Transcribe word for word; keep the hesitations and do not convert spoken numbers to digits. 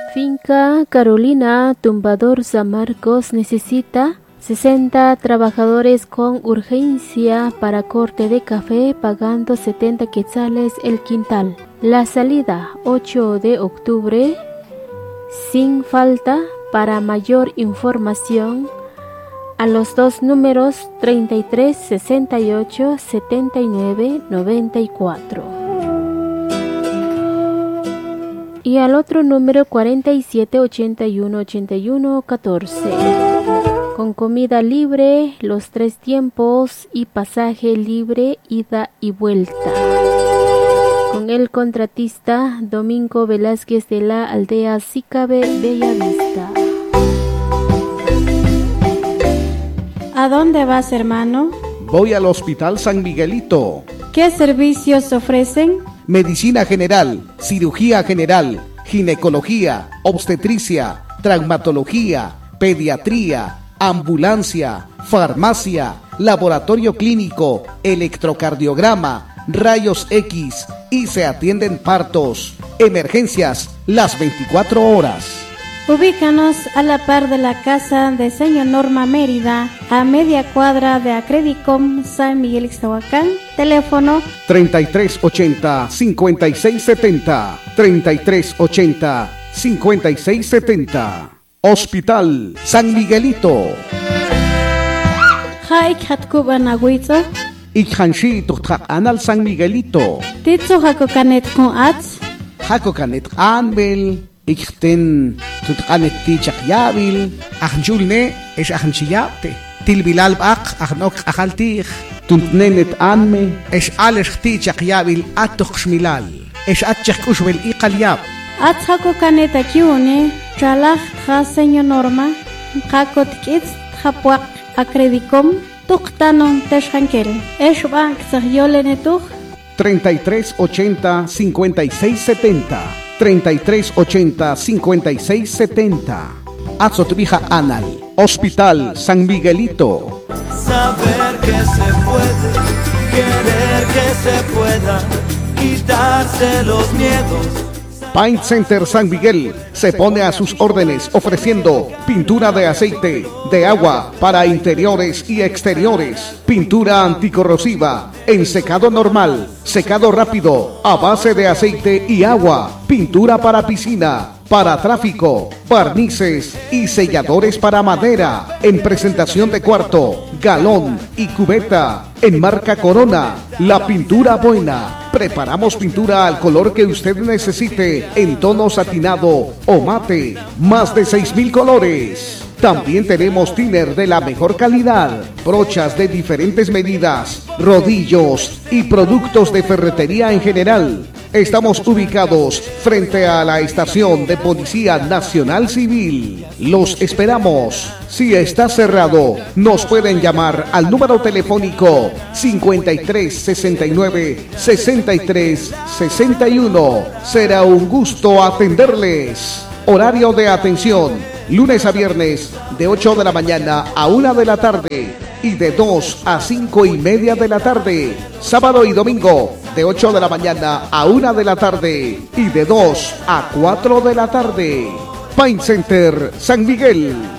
Finca Carolina Tumbador San Marcos necesita sesenta trabajadores con urgencia para corte de café pagando setenta quetzales el quintal. La salida ocho de octubre sin falta. Para mayor información a los dos números treinta y tres sesenta y ocho setenta y nueve noventa y cuatro y al otro número cuarenta y siete ochenta y uno ochenta y uno catorce. Con comida libre los tres tiempos y pasaje libre ida y vuelta. Con el contratista Domingo Velázquez de la aldea Sicabe, Bellavista. ¿A dónde vas, hermano? Voy al Hospital San Miguelito. ¿Qué servicios ofrecen? Medicina general, cirugía general, ginecología, obstetricia, traumatología, pediatría, ambulancia, farmacia, laboratorio clínico, electrocardiograma, rayos X y se atienden partos, emergencias las veinticuatro horas. Ubícanos a la par de la casa de señor Norma Mérida, a media cuadra de Acredicom San Miguel Ixtahuacán. Teléfono treinta y tres ochenta cincuenta y seis setenta, treinta y tres ochenta cincuenta y seis setenta. Hospital San Miguelito. Haik hatkuban agüito. Ikhanshi tuktak anal San Miguelito. Titso hakokanet con ats. Hakokanet anbel. Ikten tutkanet tichak yabil. Ahanchulne es ahanchiyapte. Tilbilal bak ahnok ahaltich. Tuntnenet anme es alesh tichak yabil atok shmilal. Es atchak ushbel iqalyab. Ats hakokanet akiune. Chalach tja señor Norma. Hakot kits tjapuak Acredicom. Tuktanon teshankel. Es bank sahyolenetuch. treinta y tres ochenta cincuenta y seis setenta. treinta y tres ochenta cincuenta y seis setenta. Azotvija Anal. Hospital San Miguelito. Saber que se puede, querer que se pueda, quitarse los miedos. Paint Center San Miguel se pone a sus órdenes ofreciendo pintura de aceite, de agua para interiores y exteriores, pintura anticorrosiva, en secado normal, secado rápido, a base de aceite y agua, pintura para piscina, para tráfico, barnices y selladores para madera, en presentación de cuarto, galón y cubeta, en marca Corona, la pintura buena. Preparamos pintura al color que usted necesite, en tono satinado o mate, más de seis mil colores. También tenemos thinner de la mejor calidad, brochas de diferentes medidas, rodillos y productos de ferretería en general. Estamos ubicados frente a la estación de Policía Nacional Civil. Los esperamos. Si está cerrado, nos pueden llamar al número telefónico cincuenta y tres sesenta y nueve sesenta y tres sesenta y uno. Será un gusto atenderles. Horario de atención, lunes a viernes, de ocho de la mañana a una de la tarde y de dos a cinco y media de la tarde. Sábado y domingo, de ocho de la mañana a una de la tarde y de dos a cuatro de la tarde. Paint Center San Miguel.